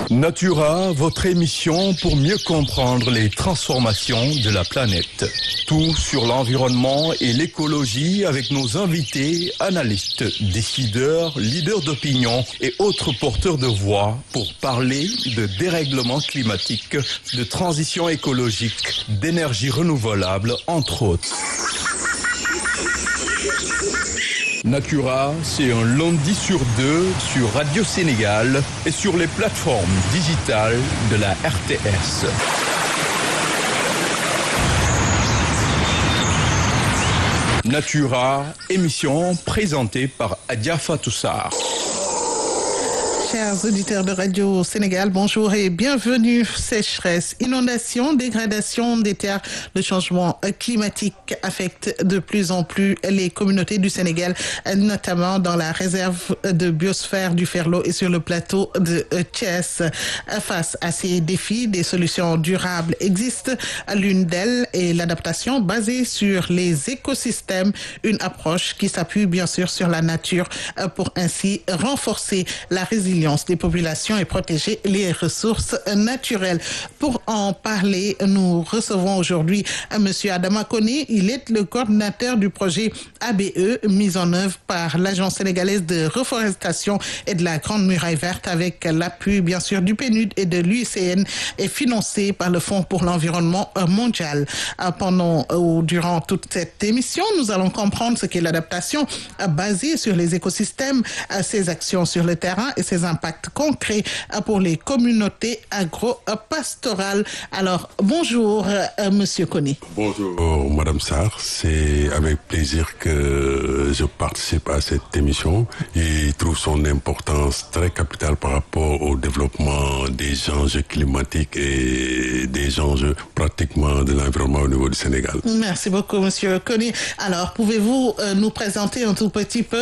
Natura, votre émission pour mieux comprendre les transformations de la planète. Tout sur l'environnement et l'écologie avec nos invités, analystes, décideurs, leaders d'opinion et autres porteurs de voix pour parler de dérèglement climatique, de transition écologique, d'énergie renouvelable, entre autres. Natura, c'est un lundi sur 2 sur Radio Sénégal et sur les plateformes digitales de la RTS. Natura, émission présentée par Adja Fatou Sarr. Chers auditeurs de Radio Sénégal, bonjour et bienvenue. Sécheresse, inondation, dégradation des terres, le changement climatique affecte de plus en plus les communautés du Sénégal, notamment dans la réserve de biosphère du Ferlo et sur le plateau de Thiès. Face à ces défis, des solutions durables existent. L'une d'elles est l'adaptation basée sur les écosystèmes, une approche qui s'appuie bien sûr sur la nature pour ainsi renforcer la résilience des populations et protéger les ressources naturelles. Pour en parler, nous recevons aujourd'hui Monsieur Adama Koné. Il est le coordinateur du projet ABE, mis en œuvre par l'Agence sénégalaise de reforestation et de la Grande Muraille Verte, avec l'appui bien sûr du PNUD et de l'UICN, et financé par le Fonds pour l'environnement mondial. Durant toute cette émission, nous allons comprendre ce qu'est l'adaptation basée sur les écosystèmes, ses actions sur le terrain et ses impacts concrets pour les communautés agro-pastorales. Alors, bonjour, Monsieur Koné. Bonjour, Madame Sarr. C'est avec plaisir que je participe à cette émission et trouve son importance très capitale par rapport au développement des enjeux climatiques et des enjeux pratiquement de l'environnement au niveau du Sénégal. Merci beaucoup, Monsieur Koné. Alors, pouvez-vous nous présenter un tout petit peu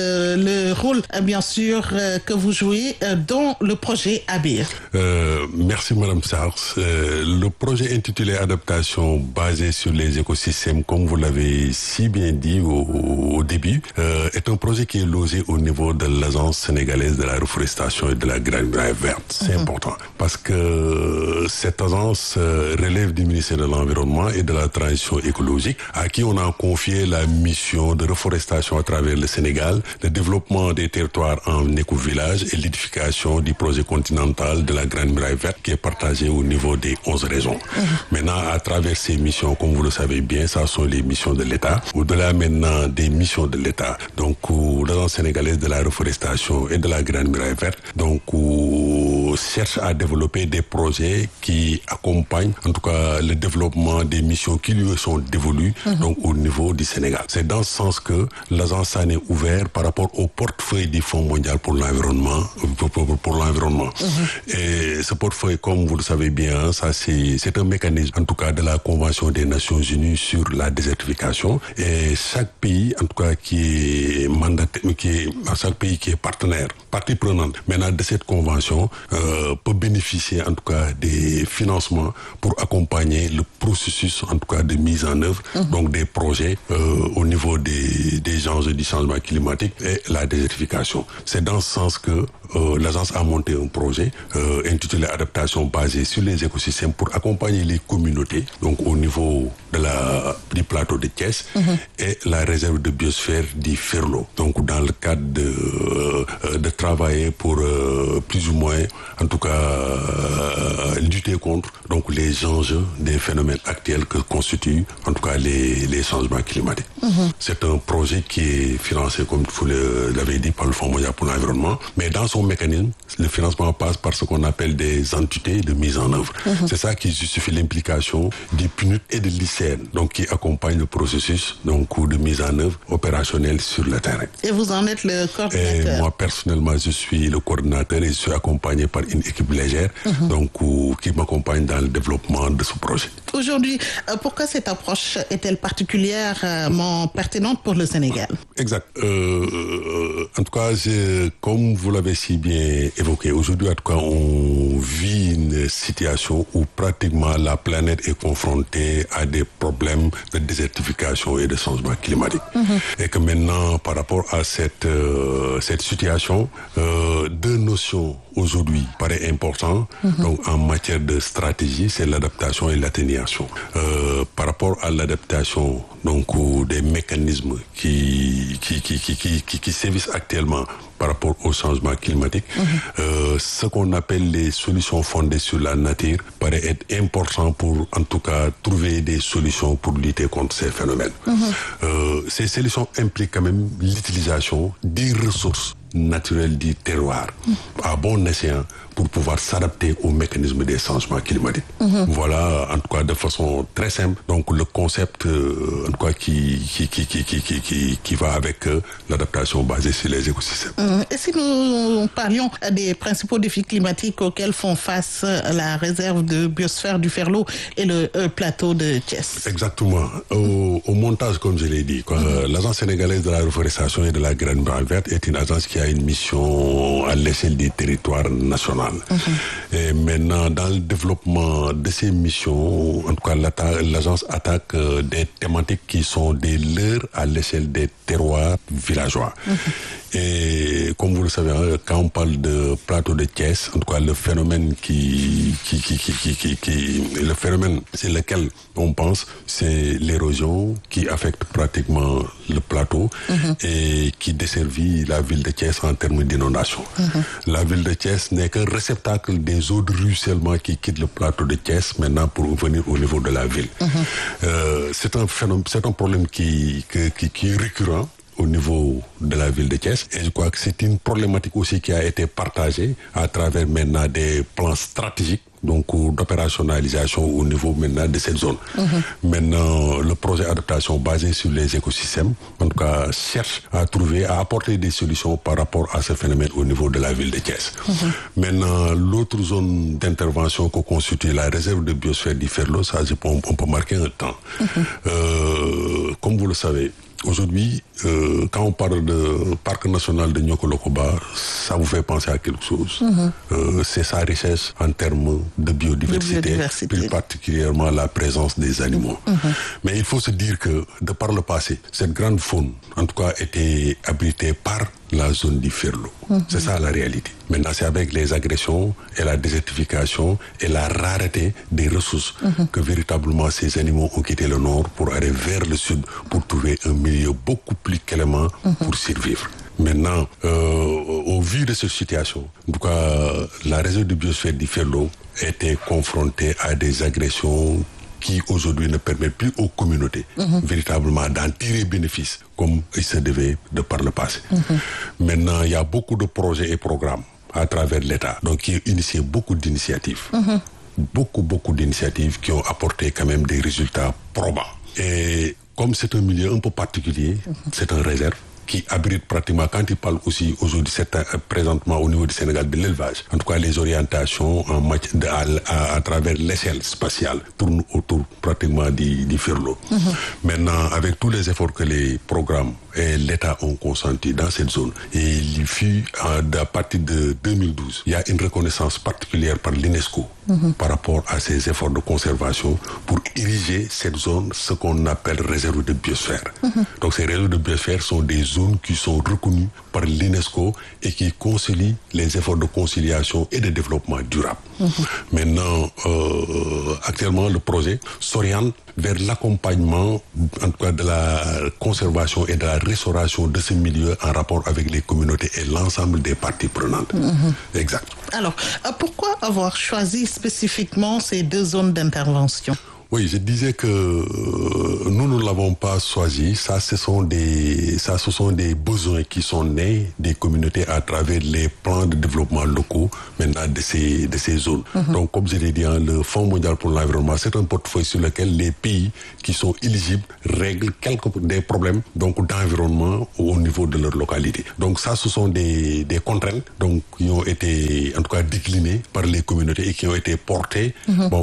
le rôle, bien sûr, que vous jouez dans le projet ABE? Merci Madame Sarr. Le projet intitulé Adaptation basée sur les écosystèmes, comme vous l'avez si bien dit au début, est un projet qui est logé au niveau de l'Agence sénégalaise de la reforestation et de la Grande Muraille Verte. C'est important parce que cette agence relève du ministère de l'Environnement et de la Transition écologique, à qui on a confié la mission de reforestation à travers le Sénégal, le développement des territoires en éco-village et l'édification du projet continental de la Grande Muraille Verte qui est partagé au niveau des 11 régions. Maintenant, à travers ces missions, comme vous le savez bien, ça sont les missions de l'État. Au-delà maintenant des missions de l'État, donc l'Agence sénégalaise de la reforestation et de la Grande Muraille Verte, donc cherche à développer des projets qui accompagnent en tout cas le développement des missions qui lui sont dévolues donc au niveau du Sénégal. C'est dans ce sens que l'agence s'en est ouverte par rapport au portefeuille du Fonds mondial pour l'environnement. Et ce portefeuille, comme vous le savez bien, ça c'est un mécanisme en tout cas de la Convention des Nations Unies sur la désertification, et chaque pays en tout cas qui est mandaté, chaque pays qui est partenaire, partie prenante maintenant de cette convention peut bénéficier en tout cas des financements pour accompagner le processus en tout cas de mise en œuvre donc des projets au niveau des enjeux du changement climatique et la désertification. C'est dans ce sens que l'agence a monté un projet intitulé Adaptation basée sur les écosystèmes pour accompagner les communautés donc au niveau du plateau de Thiès et la réserve de biosphère du Ferlo. Donc dans le cadre de travailler pour plus ou moins en tout cas lutter contre donc les enjeux des phénomènes actuels que constituent en tout cas les changements climatiques. C'est un projet qui est financé, comme vous l'avez dit, par le Fonds mondial pour l'environnement, mais dans son mécanisme, le financement passe par ce qu'on appelle des entités de mise en œuvre. C'est ça qui justifie l'implication du PNUD et de l'ICN, donc qui accompagne le processus donc de mise en œuvre opérationnelle sur le terrain. Et vous en êtes le coordinateur? Et moi personnellement, je suis le coordinateur et je suis accompagné par une équipe légère donc qui m'accompagne dans le développement de ce projet. Aujourd'hui, pourquoi cette approche est-elle particulièrement pertinente pour le Sénégal? Exact. En tout cas, comme vous l'avez si bien évoqué, aujourd'hui, en tout cas, on vit une situation où pratiquement la planète est confrontée à des problèmes de désertification et de changement climatique. Et que maintenant, par rapport à cette situation, deux notions aujourd'hui paraissent importantes. Donc, en matière de stratégie, c'est l'adaptation et l'atténuation. Par rapport à l'adaptation, donc, des mécanismes qui sévissent actuellement par rapport au changement climatique, ce qu'on appelle les solutions fondées sur la nature paraît être important pour, en tout cas, trouver des solutions pour lutter contre ces phénomènes. Ces solutions impliquent quand même l'utilisation des ressources naturelles du terroir à bon escient pour pouvoir s'adapter aux mécanismes des changements climatiques. Voilà, en tout cas, de façon très simple, donc le concept, en tout cas, qui va avec l'adaptation basée sur les écosystèmes. Et si nous parlions des principaux défis climatiques auxquels font face la réserve de biosphère du Ferlo et le plateau de Thiès? Exactement. Au montage, comme je l'ai dit, l'Agence sénégalaise de la reforestation et de la graine verte est une agence qui a une mission à l'échelle du territoire national. Et maintenant, dans le développement de ces missions, en tout cas, l'agence attaque des thématiques qui sont des leurs à l'échelle des terroirs villageois. Et comme vous le savez, quand on parle de plateau de Thiès, en tout cas, le phénomène le phénomène c'est lequel on pense, c'est l'érosion qui affecte pratiquement le plateau et qui desservit la ville de Thiès en termes d'inondation. La ville de Thiès n'est qu'un réceptacle des eaux de ruissellement qui quittent le plateau de Thiès maintenant pour venir au niveau de la ville. C'est un phénomène, c'est un problème qui est récurrent au niveau de la ville de Thiès. Et je crois que c'est une problématique aussi qui a été partagée à travers maintenant des plans stratégiques, donc d'opérationnalisation au niveau maintenant de cette zone. Maintenant, le projet d'adaptation basé sur les écosystèmes, en tout cas, cherche à apporter des solutions par rapport à ce phénomène au niveau de la ville de Thiès. Maintenant, l'autre zone d'intervention que constitue la réserve de biosphère du Ferlo, ça, on peut marquer un temps. Comme vous le savez, aujourd'hui, quand on parle de parc national de Niokolo-Koba, ça vous fait penser à quelque chose. C'est sa richesse en termes de biodiversité, plus particulièrement la présence des animaux. Mais il faut se dire que, de par le passé, cette grande faune, en tout cas, était abritée par la zone du Ferlo. C'est ça la réalité. Maintenant, c'est avec les agressions et la désertification et la rareté des ressources que véritablement ces animaux ont quitté le nord pour aller vers le sud pour trouver un milieu beaucoup plus clément pour survivre. Maintenant, au vu de cette situation, en tout cas, la réserve de biosphère du Ferlo était confrontée à des agressions qui aujourd'hui ne permettent plus aux communautés véritablement d'en tirer bénéfice comme il se devait de par le passé. Maintenant, il y a beaucoup de projets et programmes à travers l'État, donc qui ont initié beaucoup d'initiatives. Beaucoup d'initiatives qui ont apporté quand même des résultats probants. Et comme c'est un milieu un peu particulier, c'est un réserve qui abrite pratiquement, quand il parle aussi aujourd'hui, présentement au niveau du Sénégal, de l'élevage. En tout cas, les orientations en matière à travers l'échelle spatiale tournent autour pratiquement du Ferlo. Maintenant, avec tous les efforts que les programmes et l'État ont consentis dans cette zone, et il fut, à partir de 2012, il y a une reconnaissance particulière par l'UNESCO par rapport à ces efforts de conservation pour ériger cette zone, ce qu'on appelle réserve de biosphère. Donc ces réserves de biosphère sont des zones qui sont reconnues par l'UNESCO et qui concilient les efforts de conciliation et de développement durable. Maintenant, actuellement, le projet s'oriente vers l'accompagnement, en tout cas, de la conservation et de la restauration de ce milieu en rapport avec les communautés et l'ensemble des parties prenantes. Exact. Alors, pourquoi avoir choisi spécifiquement ces deux zones d'intervention? Oui, je disais que nous ne l'avons pas choisi. Ça, ce sont des besoins qui sont nés des communautés à travers les plans de développement locaux maintenant de ces zones. Donc, comme je l'ai dit, le Fonds mondial pour l'environnement, c'est un portefeuille sur lequel les pays qui sont éligibles règlent des problèmes donc d'environnement au niveau de leur localité. Donc, ça, ce sont des contraintes donc qui ont été en tout cas déclinées par les communautés et qui ont été portées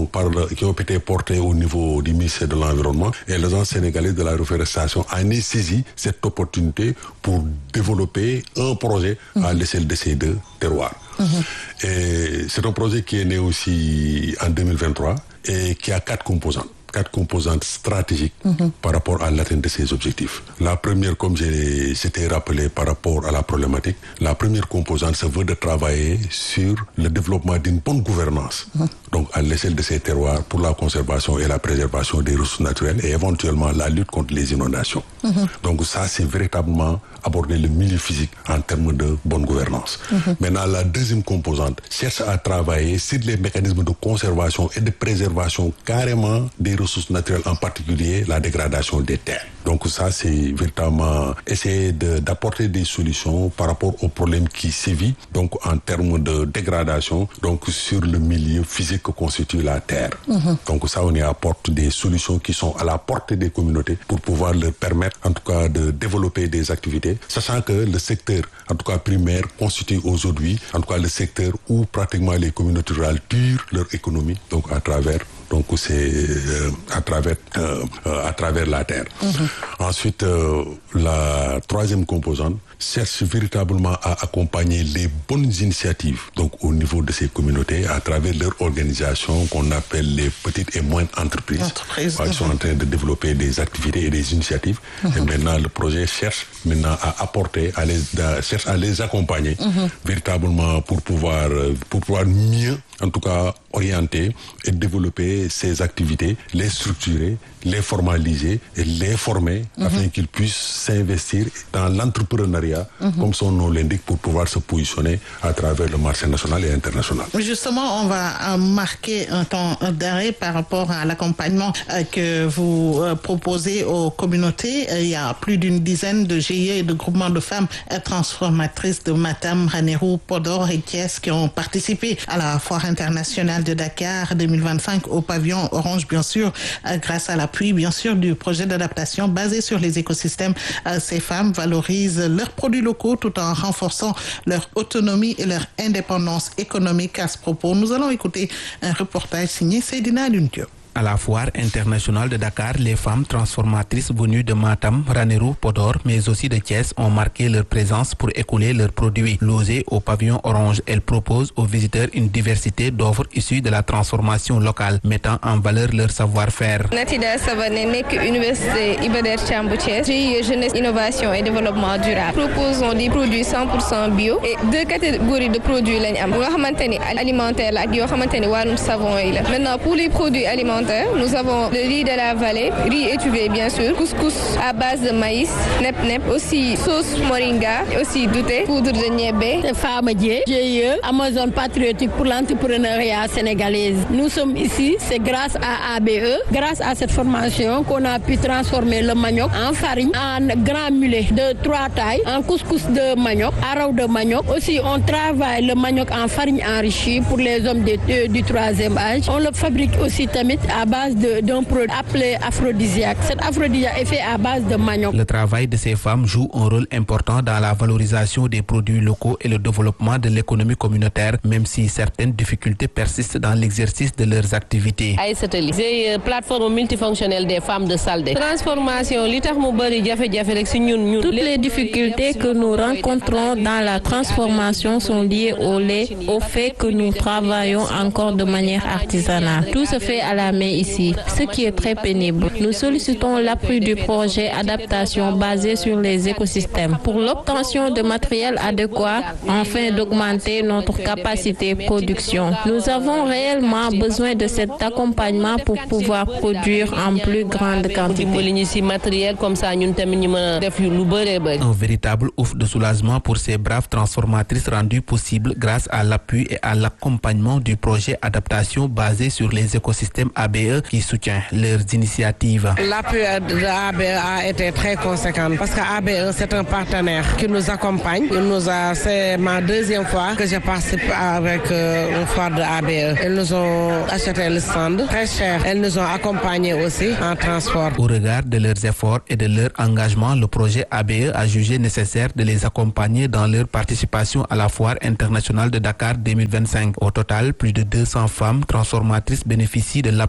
au niveau du ministère de l'Environnement, et l'Agence sénégalaise de la reforestation a saisi cette opportunité pour développer un projet à l'échelle de ces deux terroirs. Et c'est un projet qui est né aussi en 2023 et qui a 4 composantes. 4 composantes stratégiques par rapport à l'atteinte de ces objectifs. La première, comme j'étais rappelé par rapport à la problématique, la première composante se veut de travailler sur le développement d'une bonne gouvernance, donc à l'échelle de ces terroirs pour la conservation et la préservation des ressources naturelles et éventuellement la lutte contre les inondations. Donc ça, c'est véritablement aborder le milieu physique en termes de bonne gouvernance. Maintenant, la deuxième composante cherche à travailler sur les mécanismes de conservation et de préservation carrément des ressources naturelles, en particulier la dégradation des terres. Donc ça, c'est véritablement essayer d'apporter des solutions par rapport aux problèmes qui sévissent, donc en termes de dégradation, donc sur le milieu physique que constitue la terre. Donc ça, on y apporte des solutions qui sont à la portée des communautés pour pouvoir leur permettre, en tout cas, de développer des activités, sachant que le secteur, en tout cas primaire, constitue aujourd'hui, en tout cas, le secteur où pratiquement les communautés rurales tirent leur économie, donc à travers à travers la terre. Ensuite, la troisième composante cherche véritablement à accompagner les bonnes initiatives, donc au niveau de ces communautés, à travers leur organisation qu'on appelle les petites et moyennes entreprises. Ils sont en train de développer des activités et des initiatives. Et maintenant, le projet cherche maintenant à apporter, cherche à les accompagner véritablement pour pouvoir mieux, en tout cas, orienter et développer ces activités, les structurer, les formaliser et les former afin qu'ils puissent s'investir dans l'entrepreneuriat, comme son nom l'indique, pour pouvoir se positionner à travers le marché national et international. Justement, on va marquer un temps d'arrêt par rapport à l'accompagnement que vous proposez aux communautés. Il y a plus d'une dizaine de GIE et de groupements de femmes transformatrices de Matam, Ranérou, Podor et Thiès qui ont participé à la foire internationale de Dakar 2025 au pavillon orange, bien sûr, grâce à l'appui, bien sûr, du projet d'adaptation basé sur les écosystèmes. Ces femmes valorisent leurs produits locaux tout en renforçant leur autonomie et leur indépendance économique. À ce propos, nous allons écouter un reportage signé Seydina Lundiop. À la foire internationale de Dakar, les femmes transformatrices venues de Matam, Ranérou, Podor, mais aussi de Thiès ont marqué leur présence pour écouler leurs produits. Logées au pavillon orange, elles proposent aux visiteurs une diversité d'offres issues de la transformation locale, mettant en valeur leur savoir-faire. Natida Savané, Université Iba Der Thiam bu Thiès, GIE Jeunesse Innovation et Développement Durable. Proposons des produits 100% bio et 2 catégories de produits lañ am. Nga xamanteni alimentaire la ak yo xamanteni walum savon yi la. Maintenant pour les produits alimentaires, nous avons le riz de la vallée, riz étuvé bien sûr, couscous à base de maïs, nep-nep, aussi sauce moringa, aussi douté, poudre de niébé. Femme Dié, GIE, Amazon Patriotique pour l'entrepreneuriat sénégalaise. Nous sommes ici, c'est grâce à ABE, grâce à cette formation qu'on a pu transformer le manioc en farine, en grand mulet de 3 tailles, en couscous de manioc, araw de manioc. Aussi, on travaille le manioc en farine enrichie pour les hommes du 3e âge. On le fabrique aussi tamit à base d'un produit appelé aphrodisiaque. Cet aphrodisiaque est fait à base de manioc. Le travail de ces femmes joue un rôle important dans la valorisation des produits locaux et le développement de l'économie communautaire, même si certaines difficultés persistent dans l'exercice de leurs activités. C'est plateforme multifonctionnelle des femmes de Saldé. Transformation, toutes les difficultés que nous rencontrons dans la transformation sont liées au fait que nous travaillons encore de manière artisanale. Tout se fait à la main ici, ce qui est très pénible. Nous sollicitons l'appui du projet adaptation basé sur les écosystèmes pour l'obtention de matériel adéquat afin d'augmenter notre capacité de production. Nous avons réellement besoin de cet accompagnement pour pouvoir produire en plus grande quantité. Un véritable ouf de soulagement pour ces braves transformatrices rendues possibles grâce à l'appui et à l'accompagnement du projet adaptation basé sur les écosystèmes ABE qui soutient leurs initiatives. L'appui de ABE a été très conséquent parce que ABE c'est un partenaire qui nous accompagne. C'est ma 2e fois que je participe avec une foire de ABE. Elles nous ont acheté le stand très cher. Elles nous ont accompagnés aussi en transport. Au regard de leurs efforts et de leur engagement, le projet ABE a jugé nécessaire de les accompagner dans leur participation à la foire internationale de Dakar 2025. Au total, plus de 200 femmes transformatrices bénéficient de l'appui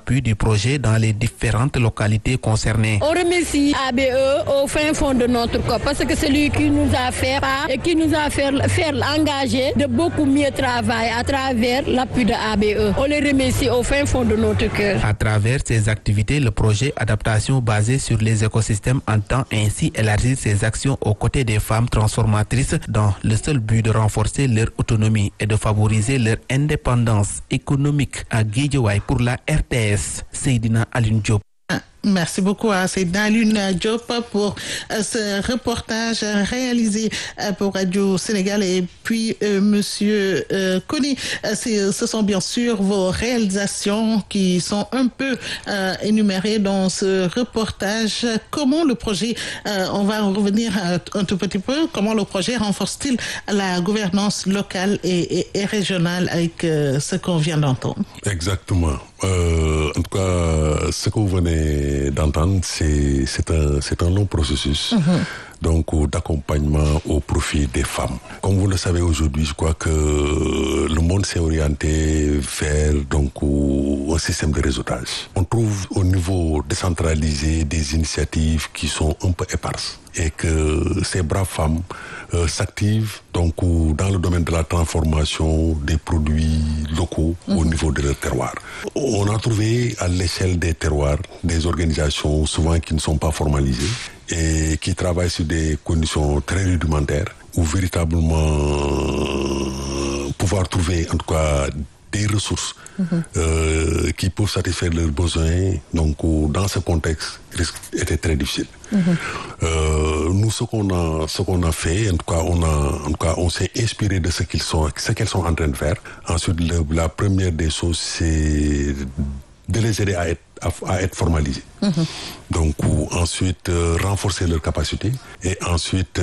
l'appui du projet dans les différentes localités concernées. On remercie ABE au fin fond de notre corps parce que c'est lui qui nous a fait part et qui nous a fait engager de beaucoup mieux travailler à travers l'appui de ABE. On les remercie au fin fond de notre cœur. À travers ces activités, le projet Adaptation basé sur les écosystèmes entend ainsi élargir ses actions aux côtés des femmes transformatrices dans le seul but de renforcer leur autonomie et de favoriser leur indépendance économique. À Guédiawaye pour la RTS, Seydina Aline Diop. Merci beaucoup à Seydina Aline Diop pour ce reportage réalisé pour Radio Sénégal. Et puis, Monsieur Kony, ce sont bien sûr vos réalisations qui sont un peu énumérées dans ce reportage. Comment le projet, on va en revenir un tout petit peu, comment le projet renforce-t-il la gouvernance locale et régionale avec ce qu'on vient d'entendre? Exactement. En tout cas, ce que vous venez d'entendre, c'est un long processus donc d'accompagnement au profit des femmes. Comme vous le savez aujourd'hui, je crois que le monde s'est orienté vers donc un système de réseautage. On trouve au niveau décentralisé des initiatives qui sont un peu éparses et que ces braves femmes s'activent donc dans le domaine de la transformation des produits locaux au niveau de leur terroir. On a trouvé à l'échelle des terroirs des organisations souvent qui ne sont pas formalisées et qui travaillent sur des conditions très rudimentaires où véritablement pouvoir trouver en tout cas des ressources qui peuvent satisfaire leurs besoins. Donc, dans ce contexte, était très difficile. Nous, ce qu'on a fait, en tout cas, on s'est inspiré de ce qu'elles sont en train de faire. Ensuite, la première des choses, c'est de les aider à être formalisés. Donc, ensuite, renforcer leurs capacités et ensuite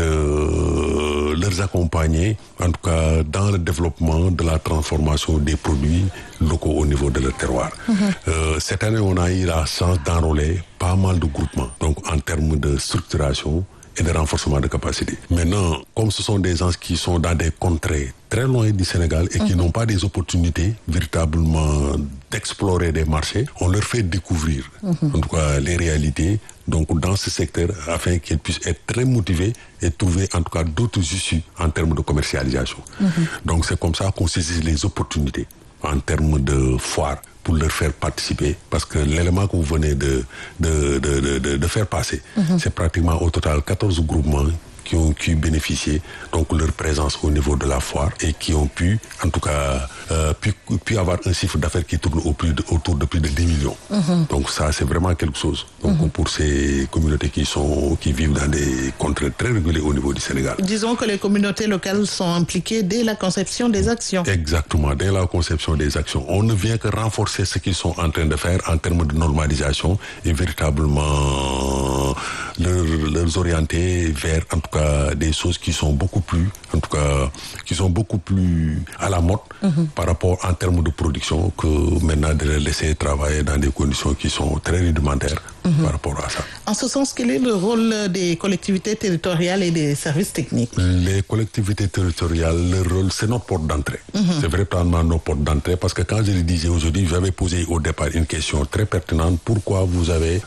les accompagner, en tout cas, dans le développement de la transformation des produits locaux au niveau de leur terroir. Cette année, on a eu la chance d'enrôler pas mal de groupements, donc en termes de structuration et de renforcement de capacité. Maintenant, comme ce sont des gens qui sont dans des contrées très loin du Sénégal et qui n'ont pas des opportunités véritablement d'explorer des marchés, on leur fait découvrir en tout cas les réalités donc dans ce secteur afin qu'ils puissent être très motivés et trouver en tout cas d'autres issues en termes de commercialisation. Donc c'est comme ça qu'on saisit les opportunités en termes de foires pour leur faire participer, parce que l'élément que vous venez de faire passer, c'est pratiquement au total 14 groupements qui ont pu bénéficier donc leur présence au niveau de la foire et qui ont pu, en tout cas, pu avoir un chiffre d'affaires qui tourne autour de plus de 10 millions. Donc ça, c'est vraiment quelque chose. Donc pour ces communautés qui vivent dans des contrées très régulées au niveau du Sénégal. Disons que les communautés locales sont impliquées dès la conception des actions. Exactement, dès la conception des actions. On ne vient que renforcer ce qu'ils sont en train de faire en termes de normalisation et véritablement leur orienter vers, en tout cas, des choses qui sont beaucoup plus, en tout cas, qui sont beaucoup plus à la mode par rapport en termes de production que maintenant de les laisser travailler dans des conditions qui sont très rudimentaires par rapport à ça. En ce sens, quel est le rôle des collectivités territoriales et des services techniques? Les collectivités territoriales, leur rôle, c'est notre porte d'entrée. C'est véritablement notre porte d'entrée parce que quand je le disais aujourd'hui, j'avais posé au départ une question très pertinente. Pourquoi vous avez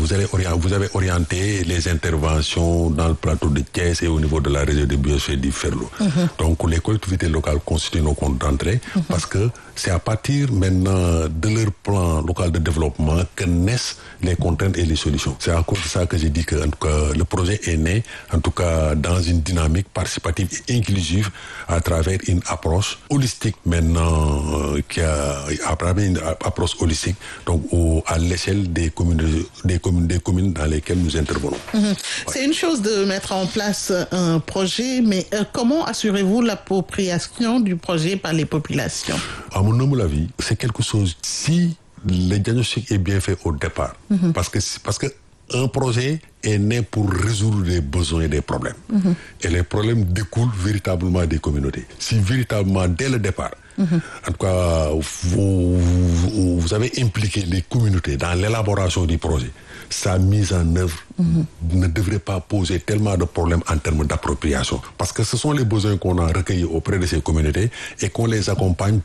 orienté les interventions dans le plateau de Thiès et au niveau de la région de biosphère du Ferlo? Donc les collectivités locales constituent nos comptes d'entrée parce que c'est à partir maintenant de leur plan local de développement que naissent les contraintes et les solutions. C'est à cause de ça que j'ai dit que en tout cas, le projet est né en tout cas dans une dynamique participative et inclusive à travers une approche holistique maintenant à travers une approche holistique donc à l'échelle des communes dans lesquelles nous intervenons. C'est une chose de mettre en place un projet, mais comment assurez-vous l'appropriation du projet par les populations? À mon humble avis, c'est quelque chose, si le diagnostic est bien fait au départ, parce que un projet est né pour résoudre les besoins et des problèmes. Et les problèmes découlent véritablement des communautés. Si véritablement, dès le départ, en tout cas, vous avez impliqué les communautés dans l'élaboration du projet, sa mise en œuvre ne devrait pas poser tellement de problèmes en termes d'appropriation. Parce que ce sont les besoins qu'on a recueillis auprès de ces communautés et qu'on les accompagne